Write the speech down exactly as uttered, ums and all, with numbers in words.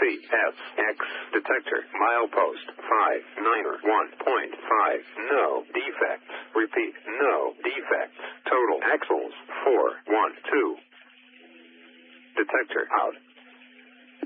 C S X detector milepost five niner one point five. No defects. Repeat, no defects. Total axles four one two. Detector out.